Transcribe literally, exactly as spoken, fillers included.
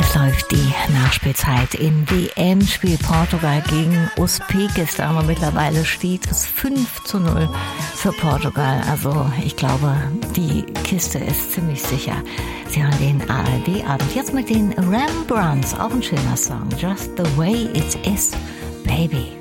Es läuft die Nachspielzeit im W M-Spiel Portugal gegen Usbekistan und mittlerweile steht es fünf zu null für Portugal. Also ich glaube, die Kiste ist ziemlich sicher. Sie hören den A R D-Abend jetzt mit den Rembrandts, auch ein schöner Song. Just the way it is, baby.